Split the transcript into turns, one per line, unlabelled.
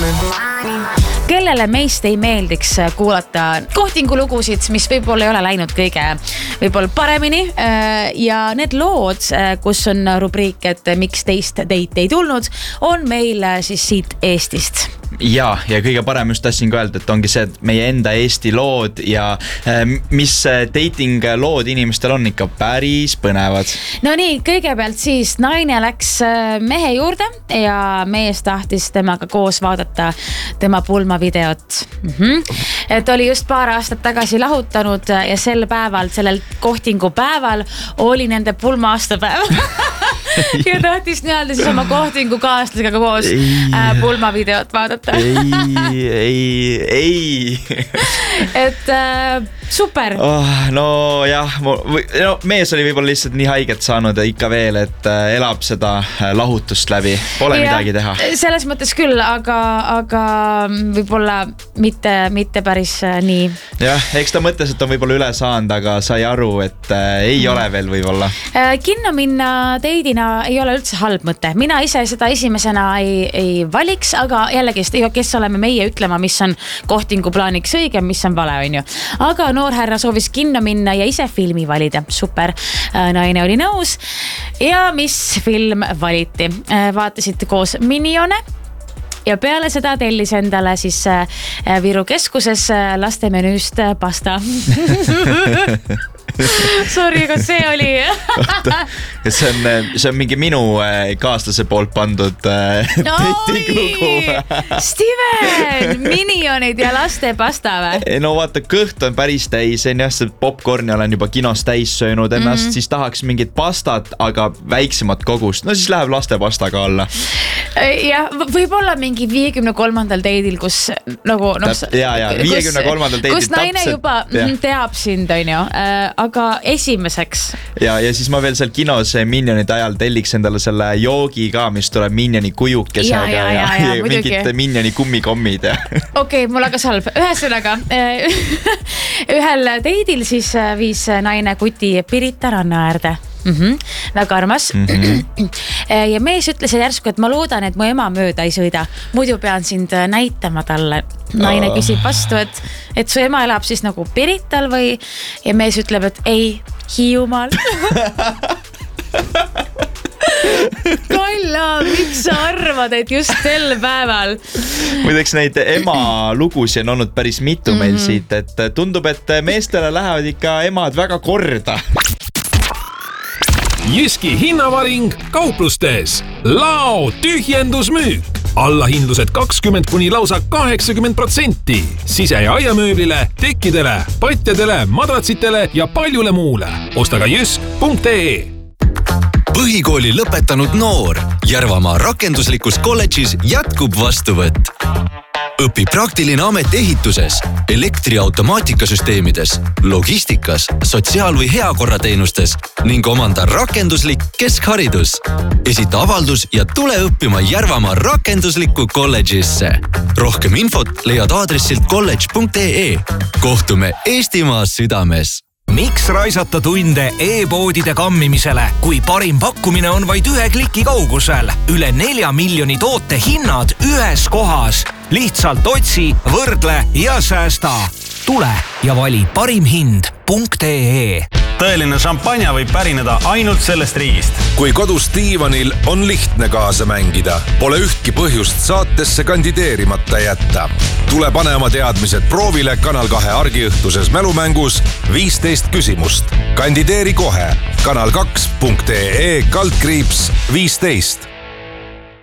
Kellele meist ei meeldiks kuulata kohtingu lugusid, mis võib-olla ei ole läinud kõige paremini ja need lood, kus on rubriik, et miks teist date ei tulnud, on meil siis siit Eestist.
Ja kõige parem just tahtsin ka öelda, et ongi see, et meie enda Eesti lood ja mis dating lood inimestel on ikka päris põnevad.
No nii, kõigepealt siis naine läks mehe juurde ja mees tahtis temaga koos vaadata tema pulmavideot. Et oli just paar aastat tagasi lahutanud ja sel päeval, sellel kohtingu päeval oli nende pulma aastapäev. Ja tahtis nii-öelda siis oma kohtingu kaaslasega koos pulmavideot vaadata.
Ei.
Et super.
No jah, mees oli võib-olla lihtsalt nii haiget saanud ja ikka veel, et elab seda lahutust läbi. Pole midagi teha.
Selles mõttes küll, aga võib-olla mitte päris nii.
Jah, eks ta mõtles, et on võib-olla üle saanud, aga sai aru, et ei ole veel võib-olla.
Kinno minna teidina ei ole üldse halb mõte. Mina ise seda esimesena ei valiks, aga jällegi, kes oleme meie ütlema, mis on kohtingu plaaniks õige, mis on vale, on ju. Aga noorherra soovis kinno minna ja ise filmi valida. Super, naine oli nõus. Ja mis film valiti? Vaatasite koos Minione ja peale seda tellis endale siis Viru keskuses lastemenüüst pasta. Sorry, aga see oli...
see on mingi minu kaaslase poolt pandud dating lugu.
Steven, Minionid ja lastepasta või?
No vaata, kõht on päris täis, see popcorni olen juba kinos täis söönud ennast, siis tahaks mingit pastat, aga väiksemat kogust. No siis läheb lastepasta ka alla.
Ja võib-olla mingi 53. teidil, kus nagu...
Ja, 53. teidil
kus naine juba teab sind, on ju, aga esimeseks.
Ja siis ma veel seal kinos Minionide ajal telliks endale selle joogi ka, mis tuleb Minioni kujukesega ja mingid Minioni kummikommid.
Okei, mul aga salb. Ühesõnaga, ühel teidil siis viis naine kuti Pirita ranna äärde. Väga armas. Ja mees ütles järsku, et ma loodan, et mu ema mööda ei sõida. Muidu pean sind näitama talle. Naine küsib vastu, et su ema elab siis nagu Pirital või... Ja mees ütleb, et ei, Hiiumaal. Kalla, miks sa arvad, et just sel päeval?
Muideks neid ema lugusi on olnud päris mitu meil siit, et tundub, et meestele lähevad ikka emad väga korda.
Jyski hinnavaring kauplustes. Lao tühjendusmüük. Allahindlused 20 kuni lausa 80%. Sise- ja aiamööblile, tekkidele, patjadele, madratsitele ja paljule muule. Osta ka jysk.ee.
Põhikooli lõpetanud noor. Järvamaa rakenduslikus kolledžis jätkub vastuvõtt. Õpi praktiline amet ehituses, elektriautomaatikasüsteemides, logistikas, sotsiaal- või heakorrateenustes ning omanda rakenduslik keskharidus. Esita avaldus ja tule õppima Järvamaa rakenduslikku kolledžisse. Rohkem infot leiad aadressilt kolledž.ee. Kohtume Eestimaa südames.
Miks raisata tunde e-poodide kammimisele, kui parim pakkumine on vaid 1 kliki kaugusel? Üle 4 miljoni toote hinnad ühes kohas. Lihtsalt otsi, võrdle ja säästa. Tule ja vali parimhind.ee.
Tõeline šampanja võib pärineda ainult sellest riigist.
Kui kodus diivanil on lihtne kaasa mängida, pole ühtki põhjust saatesse kandideerimata jätta. Tule pane oma teadmised proovile Kanal 2 argiõhtuses mälumängus 15 küsimust. Kandideeri kohe kanal2.ee/15.